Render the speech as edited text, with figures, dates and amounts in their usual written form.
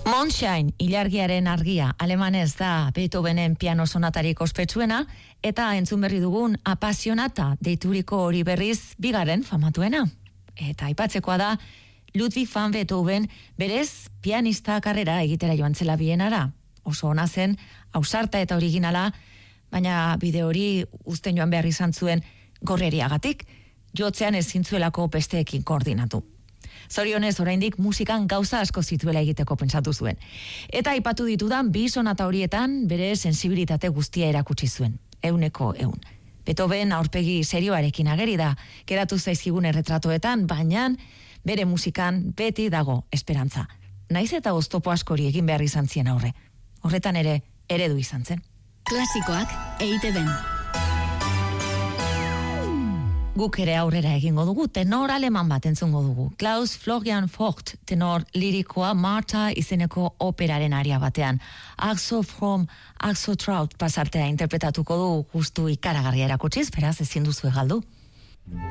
Mondschein, ilargiaren argia, alemanez da Beethovenen piano sonatarik ospetsuena, eta entzun berri dugun apasionata deituriko hori berriz bigaren famatuena. Eta aipatzekoa da, Ludwig van Beethoven berez pianista karrera egitera joan zela Bienara. Oso ona zen, ausarta eta originala, baina bide hori uzten joan behar izan zuen gorreriagatik, jotzean ezin zuelako besteekin koordinatu. Zorionez, oraindik musikan gauza asko zituela egiteko pentsatu zuen. Eta aipatu ditudan bi sonata horietan bere sensibilitate guztia erakutsi zuen. 100%. Beethoven aurpegi serioarekin ageri da, geratu zaizkigun erretratoetan, baina bere musikan beti dago esperantza. Naiz eta oztopo askori egin behar izan zien aurre. Horretan ere, eredu izan zen. Klasikoak EITB-n. Guk ere aurrera egingo dugu, tenor aleman bat entzungo dugu. Klaus Florian Vogt, tenor lirikoa Martha izeneko operaren aria batean. Axo From, Axo Trout pasartea interpretatuko du justu ikaragarria erakutsiz, beraz ezin duzu galdu.